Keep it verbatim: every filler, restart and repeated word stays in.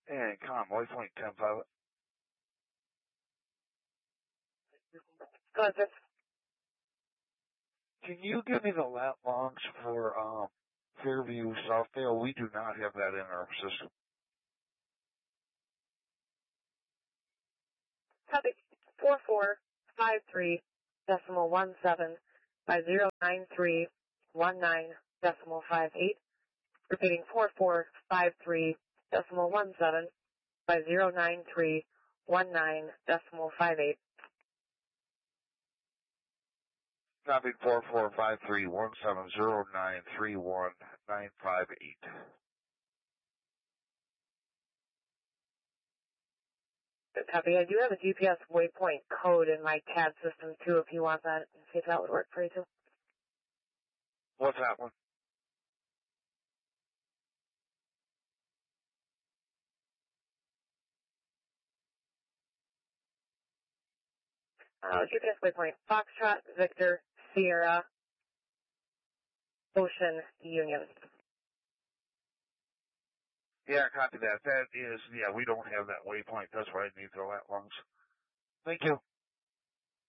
And com, waypoint ten pilot. Go ahead, sir. Can you give me the lat longs for um, Fairview, Southdale? We do not have that in our system. Copy. Four four five three decimal one seven by zero nine three one nine decimal five eight. Repeating four four five three decimal one seven by zero nine three one nine decimal five eight. Copy four four five three one seven zero nine three one nine five eight. Copy. I do have a G P S waypoint code in my C A D system too, if you want that, and see if that would work for you too. What's that one? Uh, G P S waypoint, Foxtrot, Victor, Sierra, Ocean, Union. Yeah, copy that. That is, yeah, we don't have that waypoint. That's why I need the lat longs. Thank you.